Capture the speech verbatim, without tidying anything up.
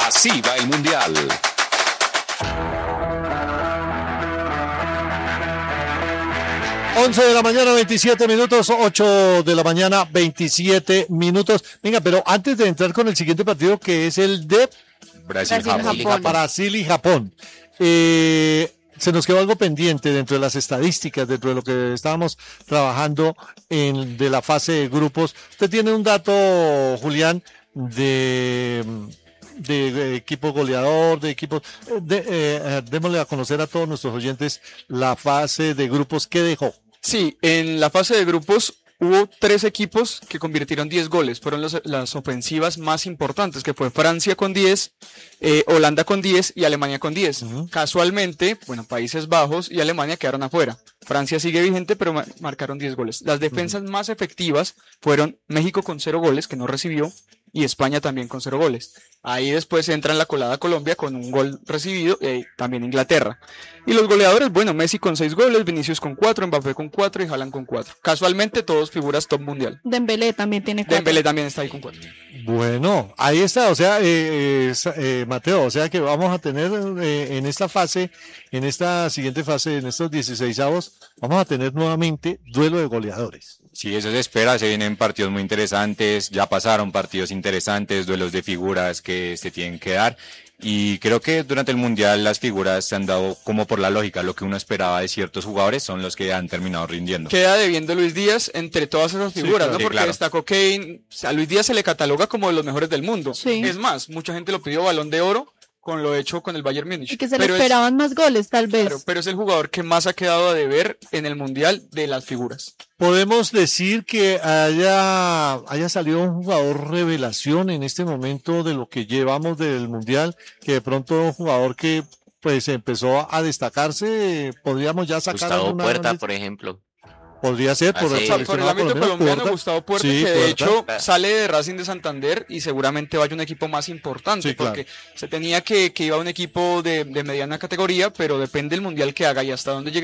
Así va el Mundial. once de la mañana, veintisiete minutos, ocho de la mañana, veintisiete minutos. Venga, pero antes de entrar con el siguiente partido, que es el de Brasil, Brasil, Japón. Japón. Brasil y Japón, eh, se nos quedó algo pendiente dentro de las estadísticas, dentro de lo que estábamos trabajando en de la fase de grupos. Usted tiene un dato, Julián, de... De, de equipo goleador, de equipos, de, eh, démosle a conocer a todos nuestros oyentes la fase de grupos que dejó. Sí, en la fase de grupos hubo tres equipos que convirtieron diez goles. Fueron los, las ofensivas más importantes, que fue Francia con diez, eh, Holanda con diez y Alemania con diez. Uh-huh. Casualmente, bueno, Países Bajos y Alemania quedaron afuera. Francia sigue vigente, pero ma- marcaron diez goles. Las defensas uh-huh. más efectivas fueron México con cero goles, que no recibió, y España también con cero goles. Ahí después entra en la colada Colombia con un gol recibido, y eh, también Inglaterra. Y los goleadores, bueno, Messi con seis goles, Vinicius con cuatro, Mbappé con cuatro y Haaland con cuatro. Casualmente todos figuras top mundial. Dembélé también tiene cuatro. Dembélé también está ahí con cuatro. Bueno, ahí está, o sea, eh, eh, eh, Mateo, o sea que vamos a tener eh, en esta fase, en esta siguiente fase, en estos dieciseisavos, vamos a tener nuevamente duelo de goleadores. Sí, eso se espera, se vienen partidos muy interesantes, ya pasaron partidos interesantes, duelos de figuras que se tienen que dar, y creo que durante el Mundial las figuras se han dado como por la lógica, lo que uno esperaba de ciertos jugadores son los que han terminado rindiendo. Queda debiendo Luis Díaz entre todas esas figuras, sí, claro, ¿no? Sí, Porque claro. destacó Kane, a Luis Díaz se le cataloga como de los mejores del mundo. Sí. Es más, mucha gente lo pidió Balón de Oro con lo hecho con el Bayern Múnich. Y que se le pero esperaban es, más goles, tal vez. Claro, pero es el jugador que más ha quedado a deber en el Mundial de las figuras. Podemos decir que haya, haya salido un jugador revelación en este momento de lo que llevamos del Mundial, que de pronto un jugador que pues empezó a destacarse, podríamos ya sacar Gustavo alguna... Puerta, por ejemplo. Podría ser por, Ah, el, sí. O sea, por el ámbito colombiano, Puerta. Gustavo Puerta, Sí, que de Puerta. hecho sale de Racing de Santander y seguramente vaya a un equipo más importante, Sí, claro. porque se tenía que, que iba a un equipo de, de mediana categoría, pero depende del Mundial que haga y hasta dónde llegue